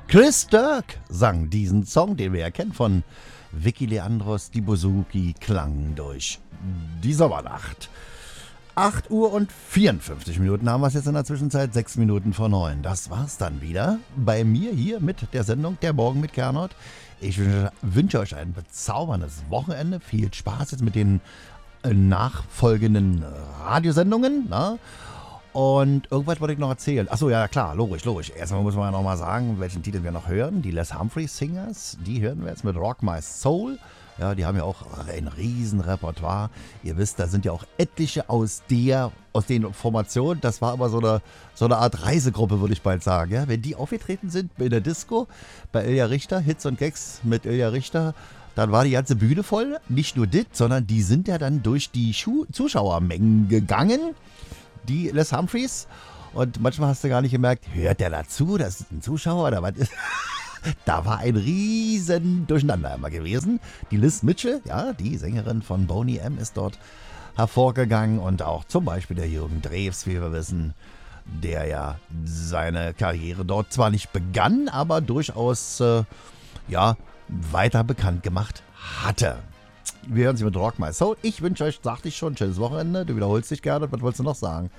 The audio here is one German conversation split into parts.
Chris Dirk sang diesen Song, den wir ja kennen von Vicky Leandros, die Bouzouki, klang durch die Sommernacht. 8 Uhr und 54 Minuten haben wir es jetzt in der Zwischenzeit, 6 Minuten vor 9. Das war's dann wieder bei mir hier mit der Sendung Der Morgen mit Gernot. Ich wünsche euch ein bezauberndes Wochenende. Viel Spaß jetzt mit den nachfolgenden Radiosendungen. Na? Und irgendwas wollte ich noch erzählen. Achso, ja klar, logisch. Erstmal muss man ja noch mal sagen, welchen Titel wir noch hören. Die Les Humphreys Singers, die hören wir jetzt mit Rock My Soul. Ja, die haben ja auch ein riesen Repertoire. Ihr wisst, da sind ja auch etliche aus den Formationen. Das war aber so eine Art Reisegruppe, würde ich bald sagen. Ja? Wenn die aufgetreten sind in der Disco, bei Ilja Richter, Hits und Gags mit Ilja Richter, dann war die ganze Bühne voll. Nicht nur das, sondern die sind ja dann durch die Zuschauermengen gegangen, die Les Humphreys. Und manchmal hast du gar nicht gemerkt, hört der dazu? Das ist ein Zuschauer oder was ist? Da war ein riesen Durcheinander immer gewesen. Die Liz Mitchell, ja, die Sängerin von Boney M., ist dort hervorgegangen. Und auch zum Beispiel der Jürgen Drews, wie wir wissen, der ja seine Karriere dort zwar nicht begann, aber durchaus weiter bekannt gemacht hatte. Wir hören sie mit Rock My Soul. Ich wünsche euch, sagte ich schon, ein schönes Wochenende. Du wiederholst dich gerne. Was wolltest du noch sagen?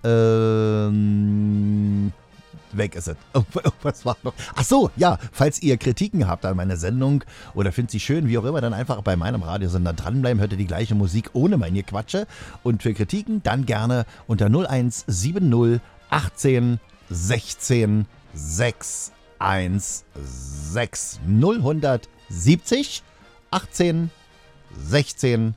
Weg ist es. Was war noch? Ach so, ja, falls ihr Kritiken habt an meiner Sendung oder findet sie schön, wie auch immer, dann einfach bei meinem Radiosender dranbleiben. Hört ihr die gleiche Musik ohne mein Gequatsche. Und für Kritiken dann gerne unter 0170 18 16 616 0170 18 16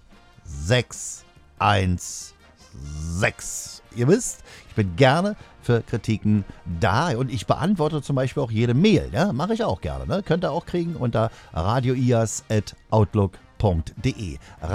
616. Ihr wisst, ich bin gerne für Kritiken da und ich beantworte zum Beispiel auch jede Mail. Ja? Mache ich auch gerne. Ne? Könnt ihr auch kriegen unter radioias@outlook.de.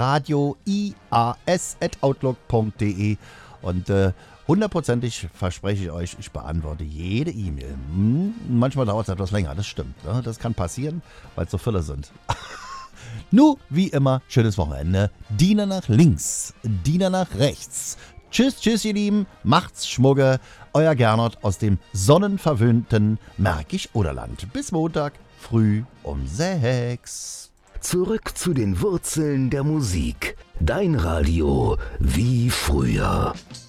radioias@outlook.de und hundertprozentig verspreche ich euch, ich beantworte jede E-Mail. Manchmal dauert es etwas länger, das stimmt. Ne? Das kann passieren, weil es so viele sind. Nun, wie immer, schönes Wochenende. Diener nach links, Diener nach rechts. Tschüss, ihr Lieben. Macht's Schmugge. Euer Gernot aus dem sonnenverwöhnten Märkisch-Oderland. Bis Montag früh um 6. Zurück zu den Wurzeln der Musik. Dein Radio wie früher.